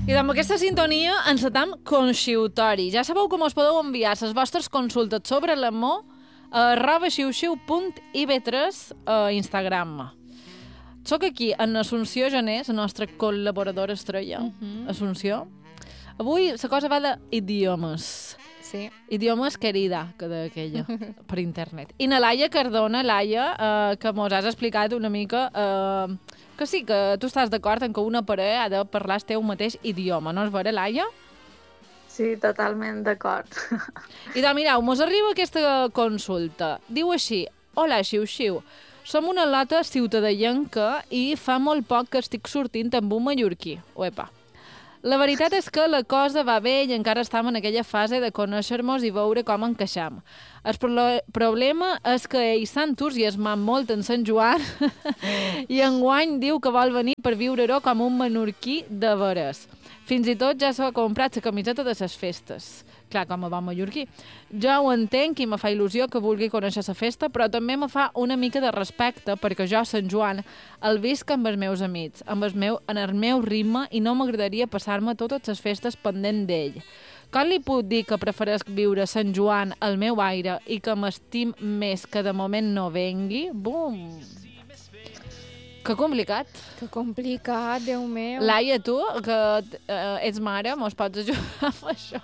I amb aquesta sintonia encetam Conxiutori. Ja sabeu com us podeu enviar les vostres consultes sobre l'amor a @xiuxiu.ib3 a Instagram. Soc aquí en Assumpció Janés, la nostra col·laboradora estrella. Assumpció. Avui la cosa va d'idiomes. Sí. Idiomes querida, que d'aquella, per internet. I na Laia Cardona, Laia, que mos has explicat una mica... que sí, que tu estàs d'acord en que una parella ha de parlar el teu mateix idioma, no és vera, Laia? Sí, totalment d'acord. I doncs, mireu, mos arriba aquesta consulta. Diu així: hola, Xiu-Xiu, som una lata ciutadellenca i fa molt poc que estic sortint amb un mallorquí. Uepa. La veritat és que la cosa va bé i encara estem en aquella fase de conèixer-nos i veure com encaixam. El problema és que ell s'ha entusiasmat molt en Sant Joan i enguany diu que vol venir per viure-ho com un menorquí de veres. Fins i tot ja s'ha comprat la camiseta de les festes. Clar, com a bon mallorquí. Jo ho entenc i me fa il·lusió que vulgui conèixer la festa, però també me fa una mica de respecte perquè jo, Sant Joan, el visc amb els meus amics, en el meu ritme i no m'agradaria passar-me totes les festes pendent d'ell. Com li puc dir que preferesc viure Sant Joan al meu aire i que m'estim més que de moment no vengui? Bum! Que complicat. Que complicat, Déu meu. Laia, tu, que ets mare, mos pots ajudar amb això?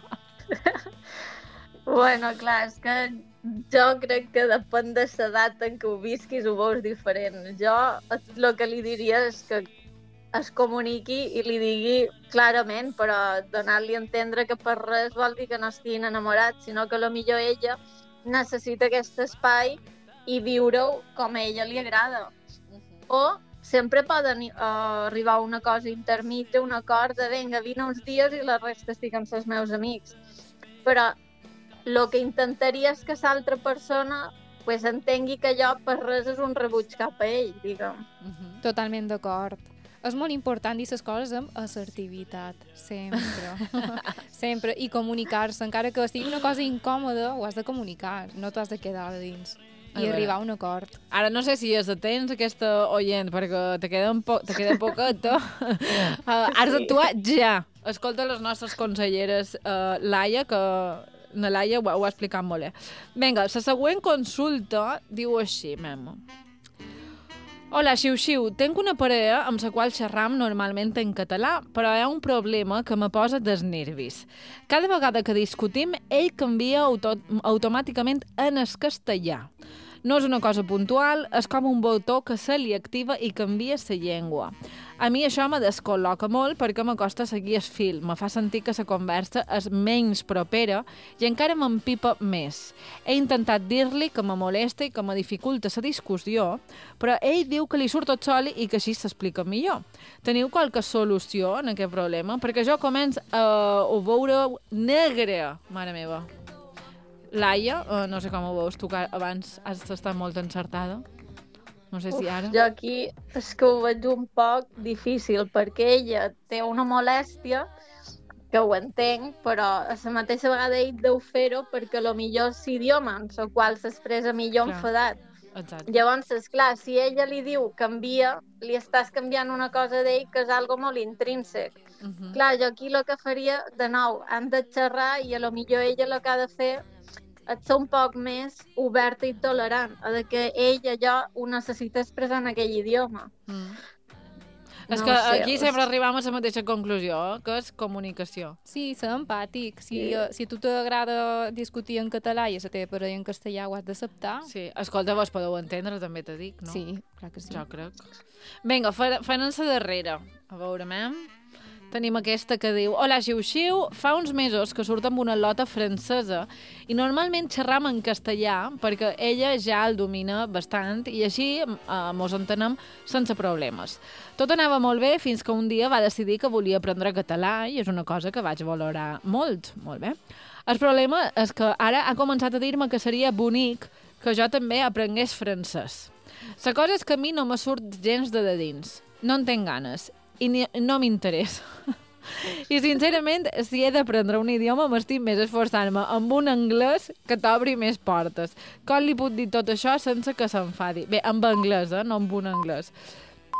Bueno, clar, és que jo crec que depèn de l'edat en què ho visquis ho veus diferent. Jo el que li diria és que es comuniqui i li digui clarament, però donar-li a entendre que per res vol dir que no estiguin enamorats, sinó que potser ella necessita aquest espai i viure-ho com a ella li agrada. O sempre poden arribar a una cosa intermitja, un acord de vinga, vine uns dies i la resta estic amb els meus amics. Però el que intentaria és que l'altra persona pues, entengui que allò per res és un rebuig cap a ell, diguem. Totalment d'acord. És molt important dir les coses amb assertivitat, sempre. Sempre. I comunicar-se, encara que sigui una cosa incòmoda, ho has de comunicar, no t'has de quedar de dins. I arribar a un acord. Ara no sé si és atents aquesta oient, perquè te queda poqueta. Has d'actuar ja. Escolta les nostres conselleres, Laia, que na Laia ho ha explicat molt bé. Vinga, la següent consulta diu així, memo. Hola, Xiu-Xiu, tenc una parella amb la qual xerram normalment en català, però hi ha un problema que me posa dels nervis. Cada vegada que discutim, ell canvia automàticament en el castellà. No és una cosa puntual, és com un botó que se li activa i canvia la llengua. A mi això me descol·loca molt perquè m'acosta seguir el fil, me fa sentir que la conversa és menys propera i encara m'empipa més. He intentat dir-li que me molesta i que me dificulta la discussió, però ell diu que li surt tot sol i que així s'explica millor. Teniu qualque solució en aquest problema? Perquè jo començo a veure negre, mare meva. Laia, no sé com ho veus, tu que abans has estat molt encertada. No sé si ara... Jo aquí és que ho veig un poc difícil, perquè ella té una molèstia, que ho entenc, però a la mateixa vegada ell deu fer-ho perquè potser és l'idioma en el qual s'expressa millor enfadat. Exacte. Llavors, esclar, si ella li diu canvia, li estàs canviant una cosa d'ell que és algo molt intrínsec. Clar, jo aquí el que faria, de nou, han de xerrar i potser ella el que ha de fer és ser un poc més oberta i tolerant, de que ell allò ho necessita expressar en aquell idioma. És que aquí sempre arribam a la mateixa conclusió, que és comunicació. Sí, ser empàtic. Si a tu t'agrada discutir en català i a la teva parella en castellà ho has d'acceptar. Sí, escolta, vos podeu entendre, també t'ho dic, no? Sí, clar que sí. Jo crec. Vinga, fent la darrera. A veure, tenim aquesta que diu: hola, Xiu-Xiu, fa uns mesos que surt amb una lota francesa i normalment xerram en castellà perquè ella ja el domina bastant i així mos entenem sense problemes. Tot anava molt bé fins que un dia va decidir que volia aprendre català i és una cosa que vaig valorar molt, molt bé. El problema és que ara ha començat a dir-me que seria bonic que jo també aprengués francès. La cosa és que a mi no me surt gens de dins. No en tinc ganes i no m'interessa. I, sincerament, si he d'aprendre un idioma, m'estic més esforçant-me amb un anglès que t'obri més portes. Com li puc dir tot això sense que s'enfadi? Bé, amb anglès, no amb un anglès.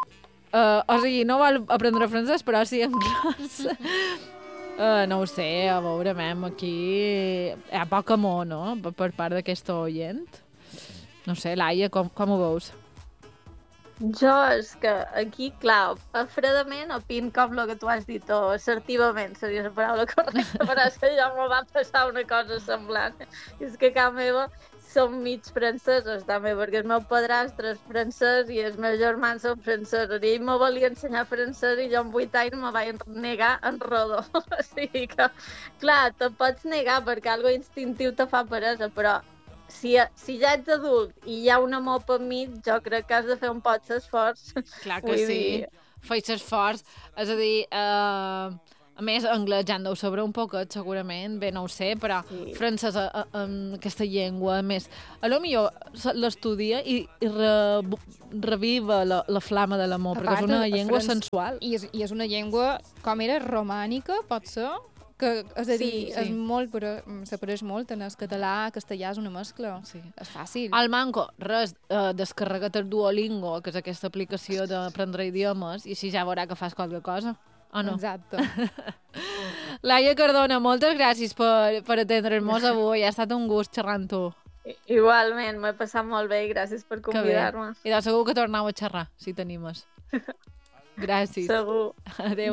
O sigui, no vol aprendre francès, però sí anglès. No ho sé, a veure, aquí hi ha poc amor, no?, per part d'aquesta oient. No sé, Laia, com ho veus? Jo és que aquí, clar, fredament opin com el que tu has dit, o assertivament seria la paraula correcta, però és que ja me va passar una cosa semblant. És que a casa meva som mig francesos també, perquè el meu padrastre és francès i els meus germans són francesos. I ell me volia ensenyar francès i jo amb 8 anys me vaig negar en rodó. O sigui que, clar, te pots negar perquè algo instintiu te fa peresa, però si ja ets adult i hi ha un amor per mi, jo crec que has de fer un pot d'esforç. Clar que sí, faig esforç. És a dir, a més, anglès ja en deu saber un poquet, segurament, bé, no ho sé, però sí. Francès, aquesta llengua, a més, a lo millor l'estudia i reviva la flama de l'amor, perquè és una llengua sensual. I és una llengua, com era, romànica, pot ser? Que, és a dir, sí. S'apareix molt en el català, castellà és una mescla. Sí. És fàcil. Al manco, res, descarrega't el Duolingo, que és aquesta aplicació d'aprendre idiomes, i així ja veurà que fas qualque cosa. O no? Exacte. Laia Cardona, moltes gràcies per atendre'ns avui. Ha estat un gust xerrar amb tu. Igualment, m'he passat molt bé i gràcies per convidar-me. I de segur que tornau a xerrar, si t'animes. Gràcies. Segur. Adéu.